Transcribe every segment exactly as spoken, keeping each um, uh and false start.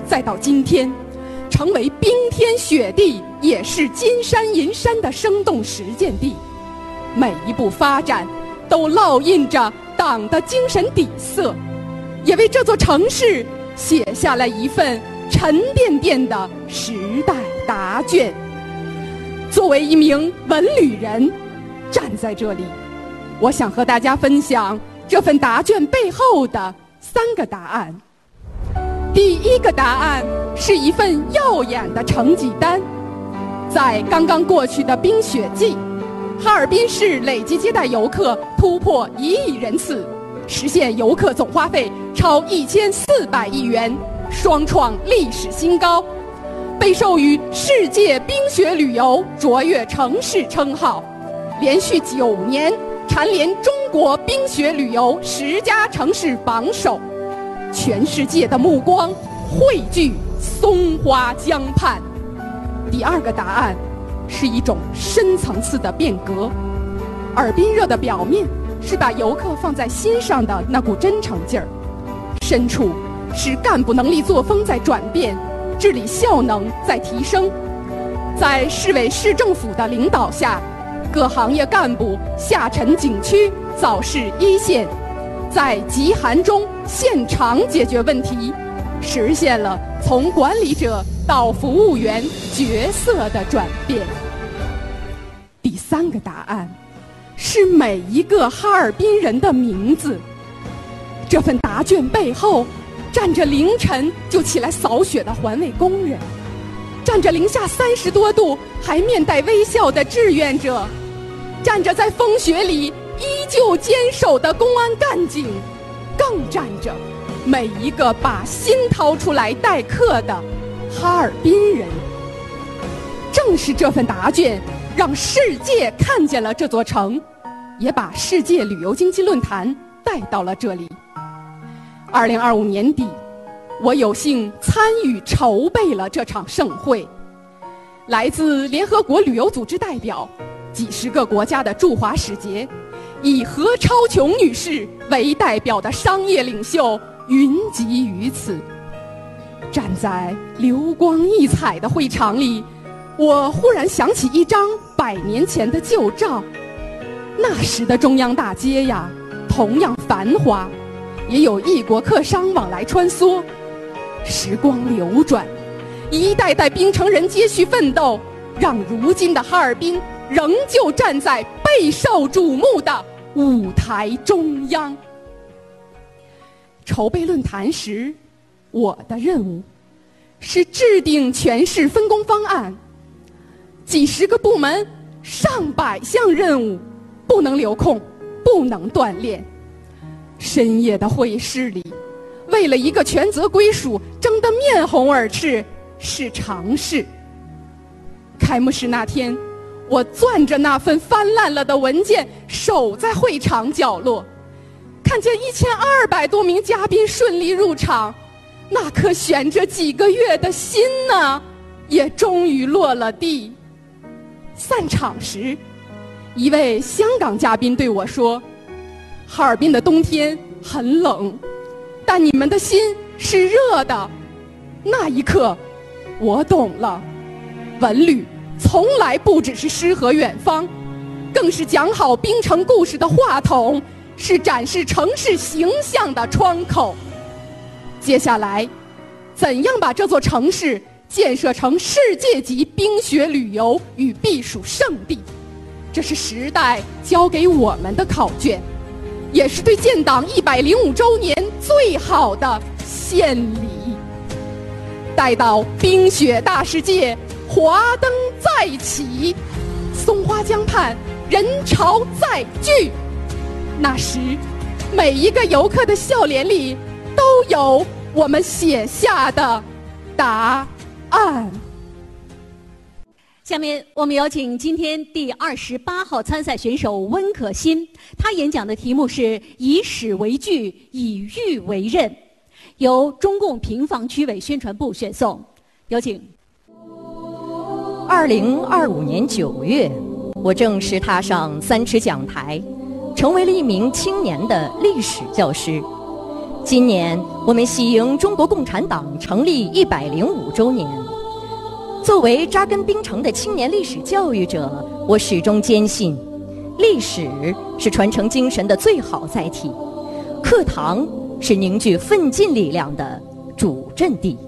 再到今天，成为冰天雪地也是金山银山的生动实践地。每一步发展都烙印着党的精神底色，也为这座城市写下了一份沉甸甸的时代答卷。作为一名文旅人，站在这里，我想和大家分享这份答卷背后的三个答案。第一个答案是一份耀眼的成绩单。在刚刚过去的冰雪季，哈尔滨市累计接待游客突破一亿人次，实现游客总花费超一千四百亿元，双创历史新高，被授予世界冰雪旅游卓越城市称号，连续九年蝉联中国冰雪旅游十佳城市榜首。全世界的目光汇聚松花江畔。第二个答案是一种深层次的变革。尔滨热的表面是把游客放在心上的那股真诚劲儿，深处是干部能力作风在转变，治理效能在提升。在市委市政府的领导下，各行业干部下沉景区，早市一线，在极寒中现场解决问题，实现了从管理者到服务员角色的转变。第三个答案是每一个哈尔滨人的名字。这份答卷背后站着凌晨就起来扫雪的环卫工人，站着零下三十多度还面带微笑的志愿者，站着在风雪里依旧坚守的公安干警，更站着每一个把心掏出来待客的哈尔滨人。正是这份答卷让世界看见了这座城，也把世界旅游经济论坛带到了这里。二零二五年底，我有幸参与筹备了这场盛会。来自联合国旅游组织代表，几十个国家的驻华使节，以何超琼女士为代表的商业领袖云集于此。站在流光溢彩的会场里，我忽然想起一张百年前的旧照。那时的中央大街呀，同样繁华，也有异国客商往来穿梭。时光流转，一代代冰城人接续奋斗，让如今的哈尔滨仍旧站在备受瞩目的舞台中央。筹备论坛时，我的任务是制定全市分工方案。几十个部门，上百项任务，不能留空，不能断链。深夜的会议室里，为了一个权责归属争得面红耳赤是常事。开幕式那天，我攥着那份翻烂了的文件，守在会场角落，看见一千二百多名嘉宾顺利入场，那颗悬着几个月的心呢，也终于落了地。散场时，一位香港嘉宾对我说：“哈尔滨的冬天很冷，但你们的心是热的。”那一刻，我懂了，文旅从来不只是诗和远方，更是讲好冰城故事的话筒，是展示城市形象的窗口。接下来，怎样把这座城市建设成世界级冰雪旅游与避暑胜地，这是时代交给我们的考卷，也是对建党一百零五周年最好的献礼。待到冰雪大世界，华灯再起，松花江畔人潮再聚，那时每一个游客的笑脸里都有我们写下的答案。 下面我们有请今天第二十八号参赛选手温可欣，她演讲的题目是以史为据，以玉为刃，由中共平房区委宣传部选送。有请。 二零二五年九月，我正式踏上三尺讲台，成为了一名青年的历史教师。 今年我们喜迎中国共产党成立一百零五周年。作为扎根槟城的青年历史教育者，我始终坚信，历史是传承精神的最好载体，课堂是凝聚奋进力量的主阵地。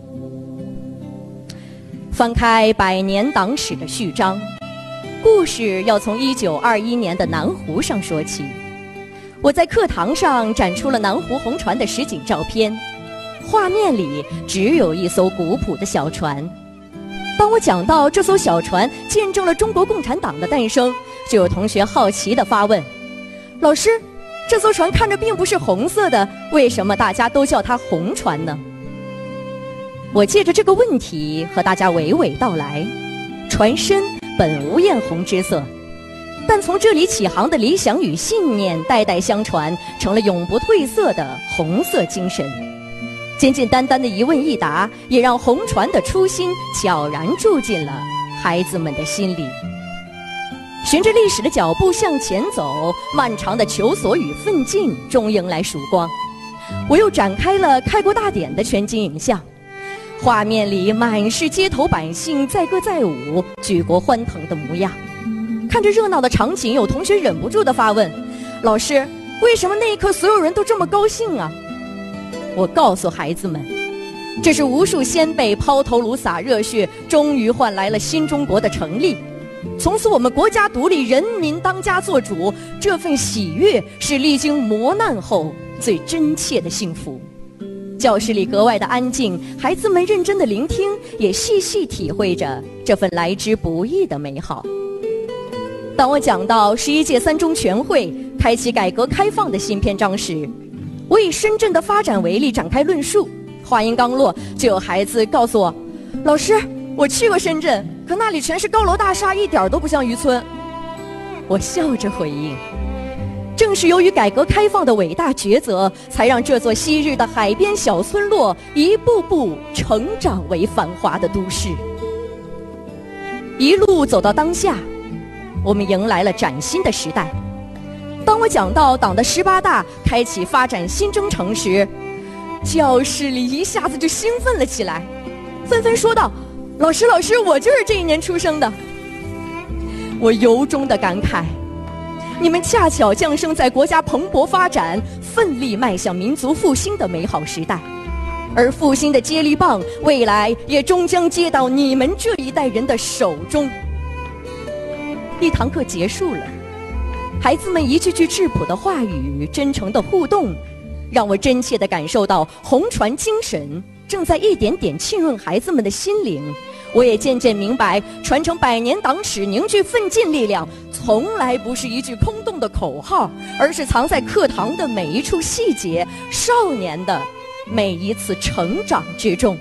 翻开百年党史的序章，故事要从一九二一年的南湖上说起。我在课堂上展出了南湖红船的实景照片，画面里只有一艘古朴的小船。当我讲到这艘小船见证了中国共产党的诞生，就有同学好奇地发问：老师，这艘船看着并不是红色的，为什么大家都叫它红船呢？我借着这个问题和大家娓娓道来，船身本无艳红之色，但从这里起航的理想与信念代代相传，成了永不褪色的红色精神。简简单单的一问一答，也让红船的初心悄然住进了孩子们的心里。循着历史的脚步向前走，漫长的求索与奋进终迎来曙光。我又展开了开国大典的全景影像，画面里满是街头百姓载歌载舞、举国欢腾的模样。看着热闹的场景，有同学忍不住地发问：老师，为什么那一刻所有人都这么高兴啊？我告诉孩子们，这是无数先辈抛头颅洒热血，终于换来了新中国的成立。从此我们国家独立，人民当家作主，这份喜悦是历经磨难后最真切的幸福。教室里格外的安静，孩子们认真的聆听，也细细体会着这份来之不易的美好。当我讲到十一届三中全会开启改革开放的新篇章时，我以深圳的发展为例展开论述。话音刚落，就有孩子告诉我：老师，我去过深圳，可那里全是高楼大厦，一点都不像渔村。我笑着回应，正是由于改革开放的伟大抉择，才让这座昔日的海边小村落一步步成长为繁华的都市。一路走到当下，我们迎来了崭新的时代。当我讲到党的十八大开启发展新征程时，教室里一下子就兴奋了起来，纷纷说道：老师老师，我就是这一年出生的。我由衷的感慨，你们恰巧降生在国家蓬勃发展、奋力迈向民族复兴的美好时代，而复兴的接力棒未来也终将接到你们这一代人的手中。一堂课结束了，孩子们一句句质朴的话语，真诚的互动，让我真切地感受到红船精神正在一点点浸润孩子们的心灵。我也渐渐明白，传承百年党史、凝聚奋进力量，从来不是一句空洞的口号，而是藏在课堂的每一处细节、少年的每一次成长之中。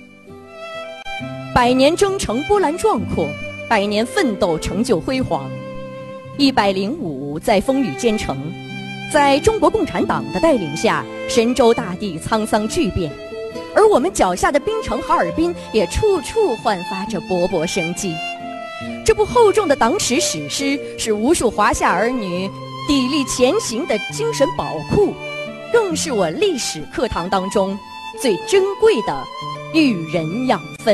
百年征程波澜壮阔，百年奋斗成就辉煌。一百零五在风雨兼程，在中国共产党的带领下，神州大地沧桑巨变，而我们脚下的槟城哈尔滨也处处焕发着勃勃生机。这部厚重的党史史诗是无数华夏儿女砥砺前行的精神宝库，更是我历史课堂当中最珍贵的育人养分。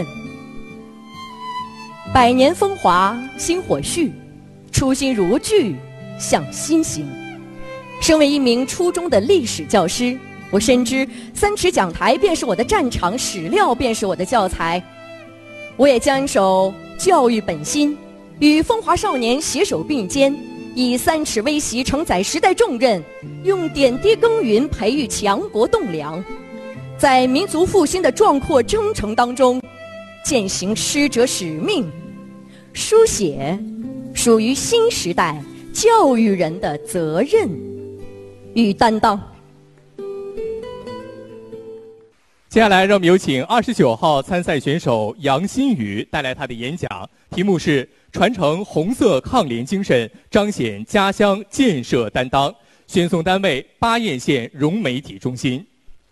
百年风华薪火续，初心如炬向心行。身为一名初中的历史教师，我深知三尺讲台便是我的战场，史料便是我的教材。我也将守教育本心，与风华少年携手并肩，以三尺微习承载时代重任，用点滴耕耘培育强国栋梁，在民族复兴的壮阔征程当中践行师者使命，书写属于新时代教育人的责任与担当。 接下来让我们有请二十九号参赛选手杨新宇带来他的演讲，题目是传承红色抗联精神，彰显家乡建设担当，选送单位巴彦县融媒体中心。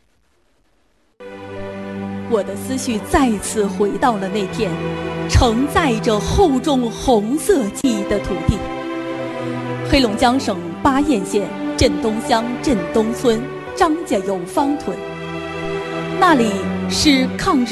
我的思绪再次回到了那片承载着厚重红色记忆的土地。黑龙江省巴彦县镇东乡镇东村张家有方屯，那里是抗日